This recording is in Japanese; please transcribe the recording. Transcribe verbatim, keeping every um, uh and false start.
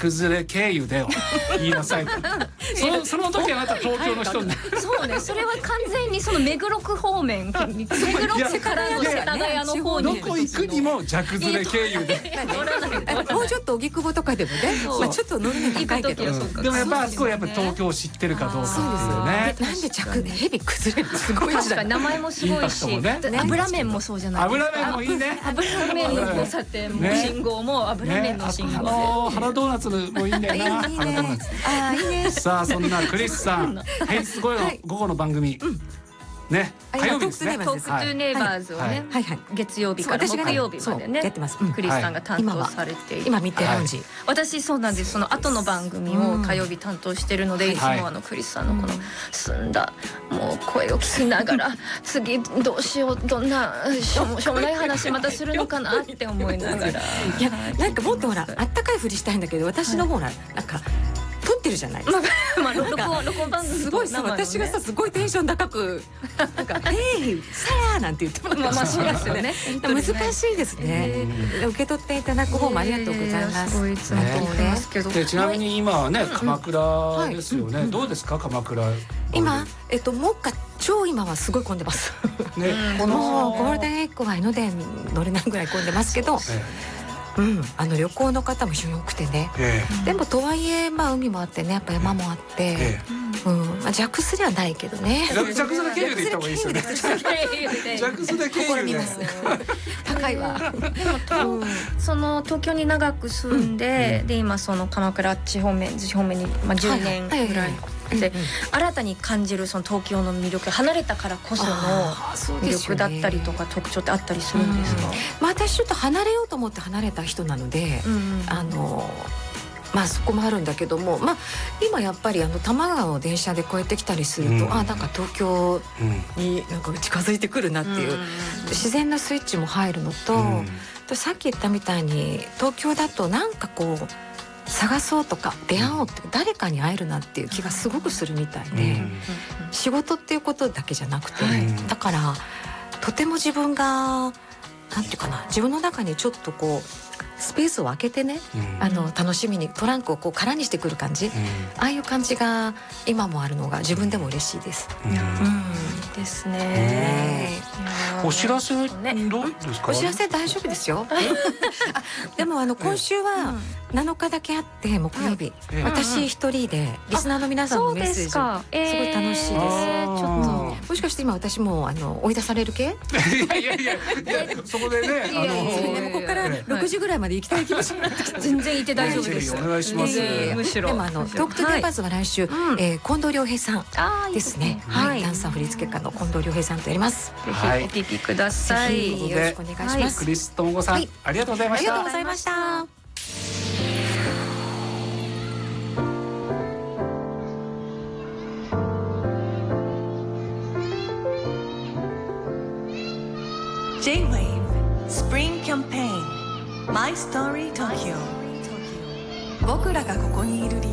崩れ経由でを言いなさいその、その時あなた東京の人にそうね、それは完全にその目黒区方面、目黒区からの世田谷の方にどこ行くにもじゃ崩れ経由でもうちょっと荻窪とかでもね、まあちょっと乗るの高いけど、 でもやっぱあそこやっぱ東京を知ってるかどうかっていうね。 なんで着蛇崩れるすごい確かに名前もすごいし、油麺もそうじゃないですか。 油麺もいいね。 油麺の交差点も信号も油麺の信号で、 原ドーナツもいいんだよな。 いいね。ああいいね。 さあそんなクリスさん、平日午後の番組ね、火曜日ですね。 トークトゥーネイバーズをね、月曜日から木曜日までね、クリスさんが担当されている。 今見てラウンジ。 私そうなんです。その後の番組を火曜日担当してるので、いつもあのクリスさんのこの澄んだもう声を聞きながら、次どうしよう、どんなしょうもない話またするのかなって思いながら。いやなんかもっとほらあったかいふりしたいんだけど、私の方がなんか。撮ってるじゃない。 まあ録音録音番組すごいさ、私がさすごいテンション高くなんか「ヘイさあ」なんて言ってもらって、 まあそうですよね。 難しいですね。受け取っていただく方もありがとうございます。 いつもね。 でちなみに今はね鎌倉ですよね。どうですか鎌倉。 今えっと目下超今はすごい混んでます。 ねこのゴールデンウィークは江ノ電乗れないぐらい混んでますけど。うん、あの旅行の方も非常に多くてね、ええ、でもとはいえ、まあ、海もあってねやっぱ山もあって、ええ、うんまあ、ジャックスではないけどね。 ジャックスで経由で行った方がいいですよね。ジャックスで経由で高いわ。 でも、うん、その東京に長く住んで、うん、で今その鎌倉地方面地方面に、まあ、じゅうねんぐらい、はいはいはいで新たに感じるその東京の魅力、離れたからこその魅力だったりとか特徴ってあったりするんですか？ まあ私ちょっと離れようと思って離れた人なので、あのまあそこもあるんだけども、まあ今やっぱりあの多摩川を電車で越えてきたりすると、あなんか東京になんか近づいてくるなっていう自然なスイッチも入るのと、さっき言ったみたいに東京だとなんかこう探そうとか出会おうって誰かに会えるなっていう気がすごくするみたいで、仕事っていうことだけじゃなくて、だからとても自分がなんていうかな、自分の中にちょっとこうスペースを空けてね、あの楽しみにトランクをこう空にしてくる感じ、ああいう感じが今もあるのが自分でも嬉しいです。 ですね。 お知らせどうですか？ お知らせ大丈夫ですよ。でもあの今週はなのかだけあって木曜日、私一人でリスナーの皆さんのメッセージすごい楽しいです。ちょっともしかして今私もあの追い出される系？ いやいやいやそこでね、 あのここからろくじぐらいまで行きたい気持ちになってきて、 全然いて大丈夫です。 お願いします。 むしろでもあのトークトゥネイバーズは来週近藤良平さんですね。はい、ダンサー振付家の近藤良平さんとやります。 ぜひお聞きください。 よろしくお願いします。 クリストモゴさん、ありがとうございました。 ありがとうございました。 J-Wave Spring Campaign My Story Tokyo 僕らがここにいる理由